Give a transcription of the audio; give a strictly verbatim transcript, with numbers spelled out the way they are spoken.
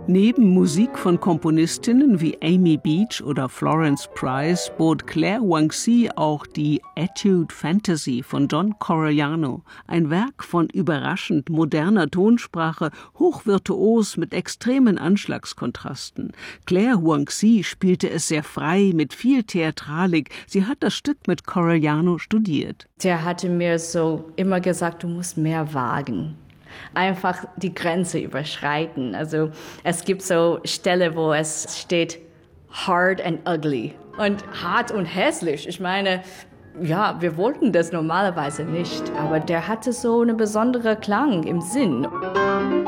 Neben Musik von Komponistinnen wie Amy Beach oder Florence Price bot Claire Wang-Xi auch die Etude Fantasy von John Corigliano, ein Werk von überraschend moderner Tonsprache, hochvirtuos mit extremen Anschlagskontrasten. Claire Wang-Xi spielte es sehr frei, mit viel Theatralik. Sie hat das Stück mit Corigliano studiert. Der hatte mir so immer gesagt, du musst mehr wagen. Einfach die Grenze überschreiten. Also es gibt so Stellen, wo es steht hard and ugly und hart und hässlich. Ich meine, ja, wir wollten das normalerweise nicht, aber der hatte so einen besonderen Klang im Sinn.